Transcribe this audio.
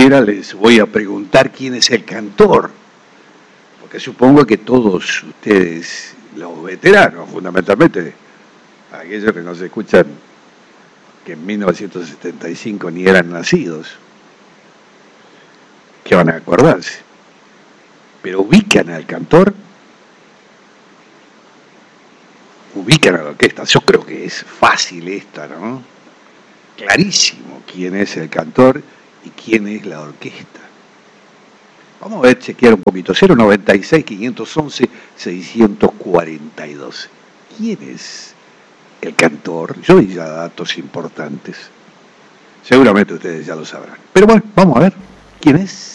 siquiera les voy a preguntar quién es el cantor, porque supongo que todos ustedes, los veteranos, fundamentalmente, aquellos que nos escuchan, que en 1975 ni eran nacidos, que van a acordarse, pero ubican al cantor, ubican a la orquesta. Yo creo que es fácil esta, ¿no? Clarísimo quién es el cantor y quién es la orquesta. Vamos a ver, chequear un poquito. 096-511-642. ¿Quién es el cantor? Yo doy ya datos importantes. Seguramente ustedes ya lo sabrán. Pero bueno, vamos a ver quién es.